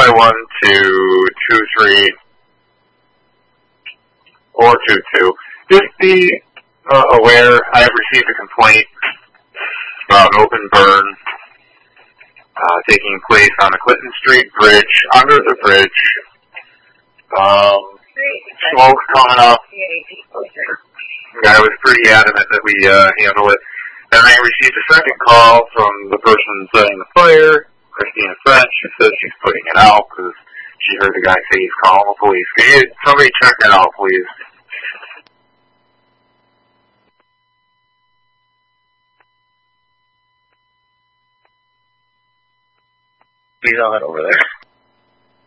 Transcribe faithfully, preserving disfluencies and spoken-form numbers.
five one two two three or two two. Just be uh, aware. I have received a complaint about an open burn uh, taking place on the Clinton Street Bridge, under the bridge. Um, smoke coming up. The guy was pretty adamant that we uh, handle it. Then I received a second call from the person setting the fire, Christina French. She says she's putting it out because she heard the guy say he's calling the police. Can you, somebody check that out, please? He's on it over there.